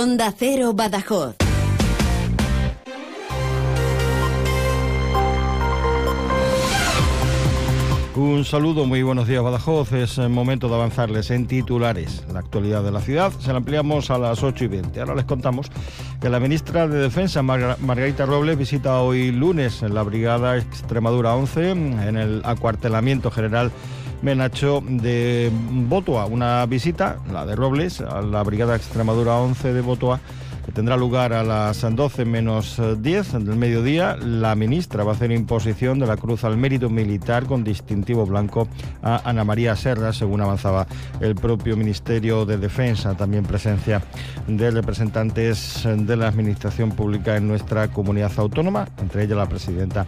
Onda Cero Badajoz. Un saludo, muy buenos días Badajoz. Es el momento de avanzarles en titulares. La actualidad de la ciudad se la ampliamos a las 8:20. Ahora les contamos que la ministra de Defensa, Margarita Robles, visita hoy lunes en la Brigada Extremadura 11, en el acuartelamiento general Menacho de Botoa. Una visita, la de Robles, a la Brigada Extremadura 11 de Botoa, que tendrá lugar a las 12 menos 10 del mediodía. La ministra va a hacer imposición de la Cruz al Mérito Militar con distintivo blanco a Ana María Serra, según avanzaba el propio Ministerio de Defensa. También presencia de representantes de la Administración Pública en nuestra comunidad autónoma, entre ellas la presidenta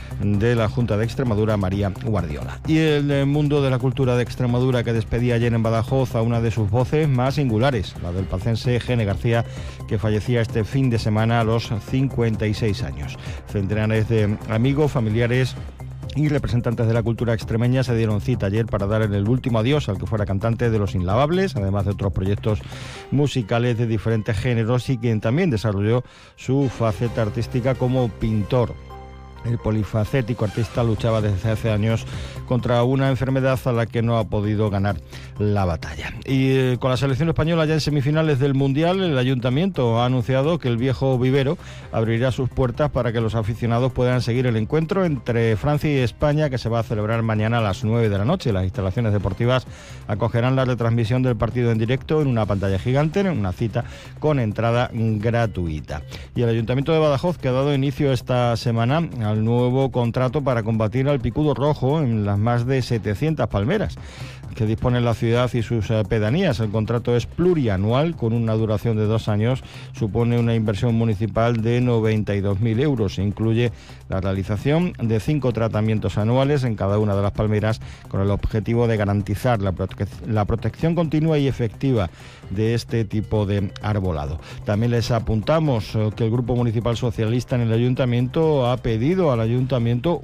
de la Junta de Extremadura, María Guardiola. Y el mundo de la cultura de Extremadura, que despedía ayer en Badajoz a una de sus voces más singulares, la del pacense Gene García, que fallecía este fin de semana a los 56 años. Centenares de amigos, familiares y representantes de la cultura extremeña se dieron cita ayer para dar el último adiós al que fuera cantante de Los Inlavables, además de otros proyectos musicales de diferentes géneros, y quien también desarrolló su faceta artística como pintor. El polifacético artista luchaba desde hace años contra una enfermedad a la que no ha podido ganar la batalla. Y con la selección española ya en semifinales del Mundial, el Ayuntamiento ha anunciado que el viejo vivero abrirá sus puertas para que los aficionados puedan seguir el encuentro entre Francia y España, que se va a celebrar mañana a las 9 de la noche. Las instalaciones deportivas acogerán la retransmisión del partido en directo en una pantalla gigante, en una cita con entrada gratuita. Y el Ayuntamiento de Badajoz, que ha dado inicio esta semana al nuevo contrato para combatir al picudo rojo en las más de 700 palmeras que dispone la ciudad y sus pedanías. El contrato es plurianual, con una duración de 2 años, supone una inversión municipal de 92.000 euros. Incluye la realización de 5 tratamientos anuales en cada una de las palmeras, con el objetivo de garantizar la protección continua y efectiva de este tipo de arbolado. También les apuntamos que el Grupo Municipal Socialista en el Ayuntamiento ha pedido al Ayuntamiento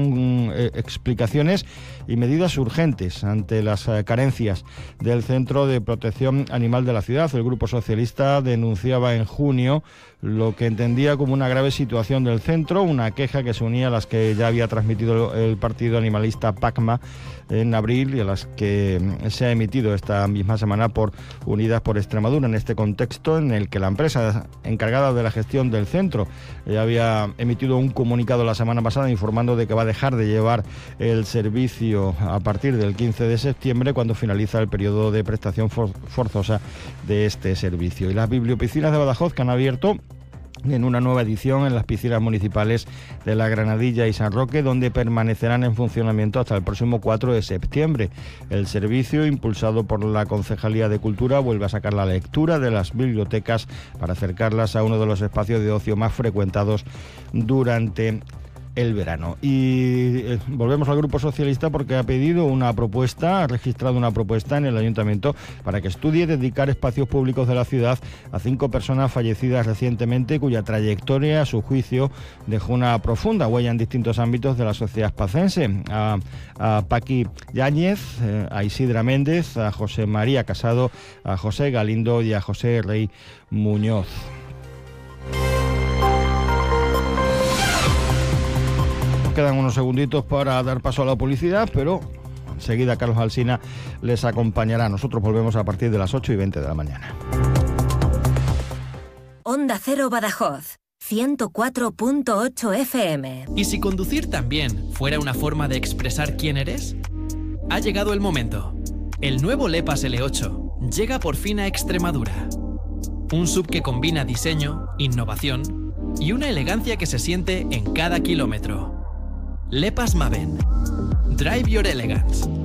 explicaciones y medidas urgentes ante las carencias del Centro de Protección Animal de la ciudad. El Grupo Socialista denunciaba en junio lo que entendía como una grave situación del centro, una queja que se unía a las que ya había transmitido el partido animalista PACMA en abril y a las que se ha emitido esta misma semana por Unidas por Extremadura, en este contexto en el que la empresa encargada de la gestión del centro ya había emitido un comunicado la semana pasada informando de que va a dejar de llevar el servicio a partir del 15 de septiembre, cuando finaliza el periodo de prestación forzosa de este servicio. Y las bibliopiscinas de Badajoz, que han abierto en una nueva edición en las piscinas municipales de La Granadilla y San Roque, donde permanecerán en funcionamiento hasta el próximo 4 de septiembre. El servicio, impulsado por la Concejalía de Cultura, vuelve a sacar la lectura de las bibliotecas para acercarlas a uno de los espacios de ocio más frecuentados durante el verano. Y volvemos al Grupo Socialista, porque ha registrado una propuesta en el Ayuntamiento para que estudie dedicar espacios públicos de la ciudad a 5 personas fallecidas recientemente, cuya trayectoria, a su juicio, dejó una profunda huella en distintos ámbitos de la sociedad pacense. A Paqui Yáñez, a Isidra Méndez, a José María Casado, a José Galindo y a José Rey Muñoz. Quedan unos segunditos para dar paso a la publicidad, pero enseguida Carlos Alsina les acompañará. Nosotros volvemos a partir de las 8:20 de la mañana. Onda Cero Badajoz, 104.8 FM. ¿Y si conducir también fuera una forma de expresar quién eres? Ha llegado el momento. El nuevo Lepas L8 llega por fin a Extremadura. Un SUV que combina diseño, innovación y una elegancia que se siente en cada kilómetro. Lepas Maven. Drive your elegance.